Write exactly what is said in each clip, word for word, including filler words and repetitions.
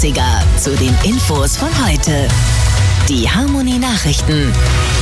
Zu den Infos von heute. Die Harmonie-Nachrichten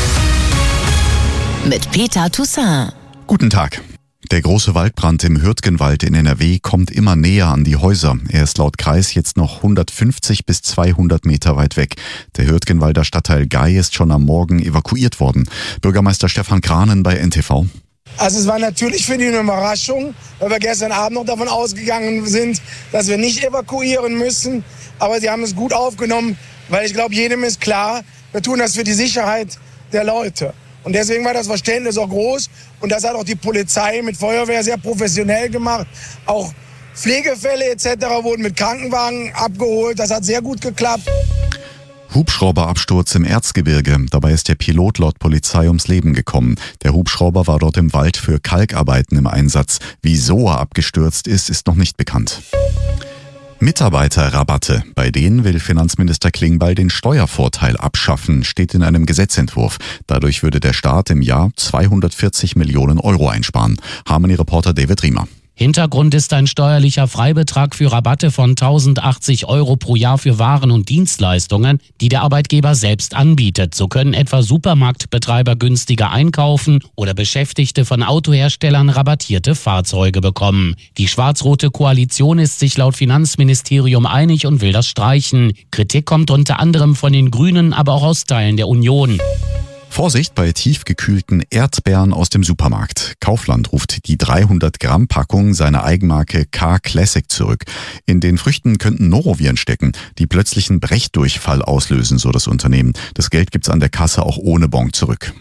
mit Peter Toussaint. Guten Tag. Der große Waldbrand im Hürtgenwald in N R W kommt immer näher an die Häuser. Er ist laut Kreis jetzt noch hundertfünfzig bis zweihundert Meter weit weg. Der Hürtgenwalder Stadtteil Gay ist schon am Morgen evakuiert worden. Bürgermeister Stefan Kranen bei N T V. Also es war natürlich für die eine Überraschung, weil wir gestern Abend noch davon ausgegangen sind, dass wir nicht evakuieren müssen. Aber sie haben es gut aufgenommen, weil ich glaube, jedem ist klar, wir tun das für die Sicherheit der Leute. Und deswegen war das Verständnis auch groß. Und das hat auch die Polizei mit Feuerwehr sehr professionell gemacht. Auch Pflegefälle et cetera wurden mit Krankenwagen abgeholt. Das hat sehr gut geklappt. Hubschrauberabsturz im Erzgebirge. Dabei ist der Pilot laut Polizei ums Leben gekommen. Der Hubschrauber war dort im Wald für Kalkarbeiten im Einsatz. Wieso er abgestürzt ist, ist noch nicht bekannt. Mitarbeiterrabatte. Bei denen will Finanzminister Klingbeil den Steuervorteil abschaffen, steht in einem Gesetzentwurf. Dadurch würde der Staat im Jahr zweihundertvierzig Millionen Euro einsparen. Harmonie-Reporter David Riemer. Hintergrund ist ein steuerlicher Freibetrag für Rabatte von tausendachtzig Euro pro Jahr für Waren und Dienstleistungen, die der Arbeitgeber selbst anbietet. So können etwa Supermarktbetreiber günstiger einkaufen oder Beschäftigte von Autoherstellern rabattierte Fahrzeuge bekommen. Die schwarz-rote Koalition ist sich laut Finanzministerium einig und will das streichen. Kritik kommt unter anderem von den Grünen, aber auch aus Teilen der Union. Vorsicht bei tiefgekühlten Erdbeeren aus dem Supermarkt. Kaufland ruft die dreihundert Gramm Packung seiner Eigenmarke K-Classic zurück. In den Früchten könnten Noroviren stecken, die plötzlichen Brechdurchfall auslösen, so das Unternehmen. Das Geld gibt's an der Kasse auch ohne Bon zurück.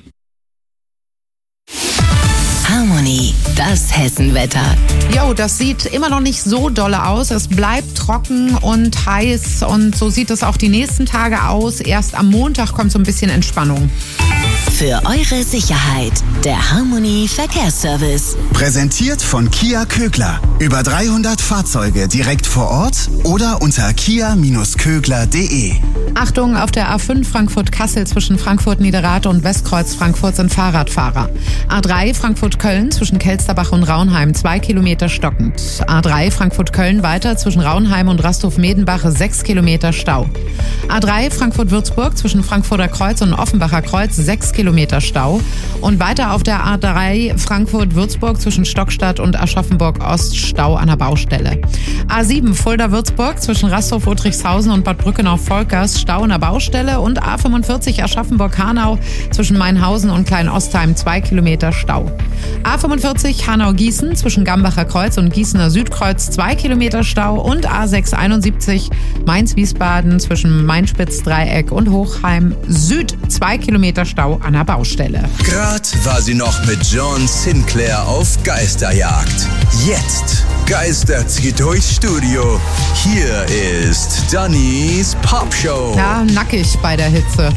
Harmonie, das Hessenwetter. Jo, das sieht immer noch nicht so dolle aus. Es bleibt trocken und heiß und so sieht es auch die nächsten Tage aus. Erst am Montag kommt so ein bisschen Entspannung. Für eure Sicherheit, der Harmonie Verkehrsservice. Präsentiert von Kia Kögler. Über dreihundert Fahrzeuge direkt vor Ort oder unter kia Kögler punkt de. Achtung, auf der A fünf Frankfurt-Kassel zwischen Frankfurt-Niederrade und Westkreuz Frankfurt sind Fahrradfahrer. A drei Frankfurt-Köln zwischen Kelsterbach und Raunheim zwei Kilometer stockend. A drei Frankfurt-Köln weiter zwischen Raunheim und Rasthof-Medenbach sechs Kilometer Stau. A drei Frankfurt-Würzburg zwischen Frankfurter Kreuz und Offenbacher Kreuz sechs Kilometer Stau. Und weiter auf der A drei Frankfurt-Würzburg zwischen Stockstadt und Aschaffenburg-Ost Stau an der Baustelle. A sieben Fulda-Würzburg zwischen Rasthof-Udrickszhausen und Bad Brückenau-Volkers Stau an der Baustelle. Und A fünfundvierzig Aschaffenburg-Hanau zwischen Mainhausen und Klein-Ostheim zwei Kilometer Stau. A fünfundvierzig Hanau-Gießen zwischen Gambacher Kreuz und Gießener Südkreuz zwei Kilometer Stau. Und A sechshunderteinundsiebzig Mainz-Wiesbaden zwischen Mainspitz-Dreieck und Hochheim Süd zwei Kilometer Stau an der Baustelle. Grad war sie noch mit John Sinclair auf Geisterjagd. Jetzt geistert sie durchs Studio. Hier ist Dannys Popshow. Ja, nackig bei der Hitze.